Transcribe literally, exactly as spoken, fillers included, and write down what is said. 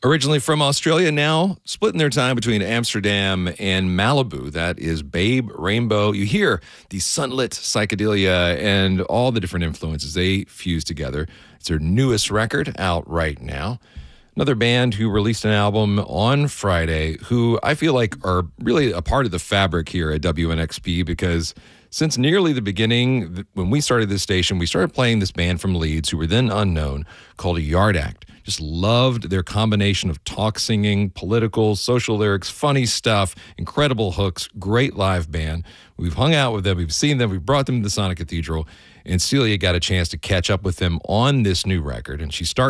Originally from Australia, now splitting their time between Amsterdam and Malibu. That is Babe Rainbow. You hear the sunlit psychedelia and all the different influences they fuse together. It's their newest record out right now. Another band who released an album on Friday who I feel like are really a part of the fabric here at W N X P, because since nearly the beginning, when we started this station, we started playing this band from Leeds who were then unknown called Yard Act. Just loved their combination of talk singing, political, social lyrics, funny stuff, incredible hooks, great live band. We've hung out with them, we've seen them, we've brought them to the Sonic Cathedral, and Celia got a chance to catch up with them on this new record, and she starts